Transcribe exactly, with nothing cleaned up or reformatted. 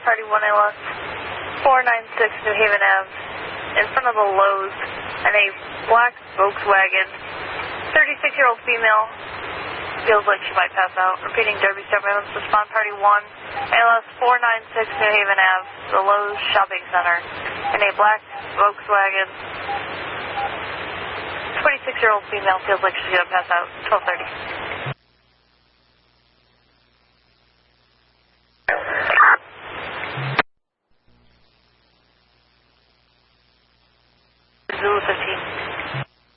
party one A L S four nine six New Haven Avenue, in front of the Lowe's, and a black Volkswagen. thirty-six-year-old female feels like she might pass out. Repeating Derby Step Ambulance, respond party one, A L S four nine six New Haven Avenue, the Lowe's Shopping Center, in a black Volkswagen. twenty-six-year-old female feels like she's going to pass out. twelve thirty.